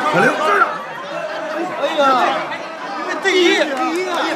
小刘， 哎呀，因为第一啊。